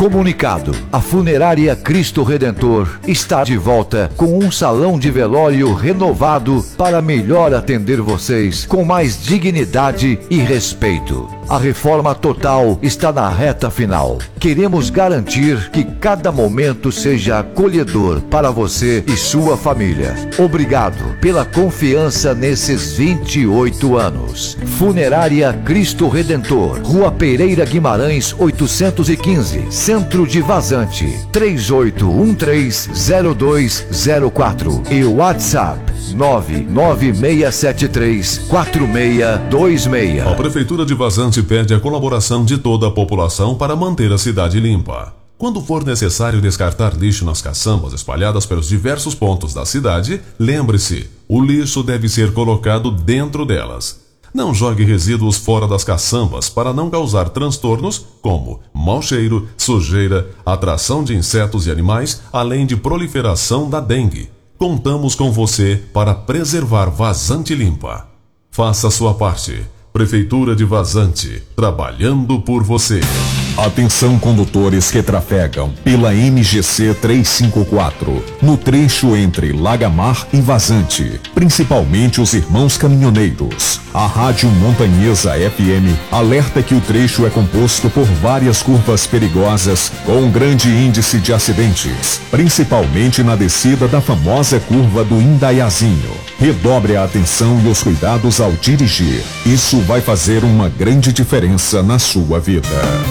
Comunicado: a Funerária Cristo Redentor está de volta com um salão de velório renovado para melhor atender vocês com mais dignidade e respeito. A reforma total está na reta final. Queremos garantir que cada momento seja acolhedor para você e sua família. Obrigado pela confiança nesses 28 anos. Funerária Cristo Redentor, Rua Pereira Guimarães 815, Centro de Vazante, 38130204 e WhatsApp 996734626. A Prefeitura de Vazante pede a colaboração de toda a população para manter a cidade limpa. Quando for necessário descartar lixo nas caçambas espalhadas pelos diversos pontos da cidade, lembre-se, o lixo deve ser colocado dentro delas. Não jogue resíduos fora das caçambas para não causar transtornos como mau cheiro, sujeira, atração de insetos e animais, além de proliferação da dengue. Contamos com você para preservar Vazante limpa. Faça a sua parte. Prefeitura de Vazante, trabalhando por você. Atenção, condutores que trafegam pela MGC 354, no trecho entre Lagamar e Vazante, principalmente os irmãos caminhoneiros. A Rádio Montanhesa FM alerta que o trecho é composto por várias curvas perigosas com grande índice de acidentes, principalmente na descida da famosa curva do Indaiazinho. Redobre a atenção e os cuidados ao dirigir. Isso vai fazer uma grande diferença na sua vida.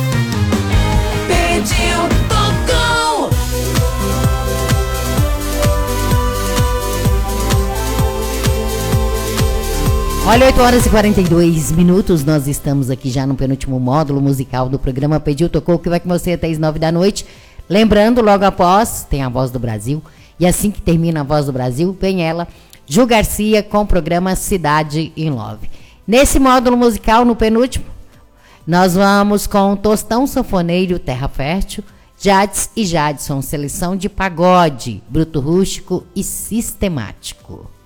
Olha, 8 horas e 42 minutos, nós estamos aqui já no penúltimo módulo musical do programa Pediu, Tocou, que vai com você até as 9 da noite. Lembrando, logo após, tem a Voz do Brasil, e assim que termina a Voz do Brasil, vem ela, Ju Garcia, com o programa Cidade in Love. Nesse módulo musical, no penúltimo, nós vamos com Tostão Sanfoneiro, Terra Fértil, Jades e Jadson, seleção de pagode, bruto rústico e sistemático.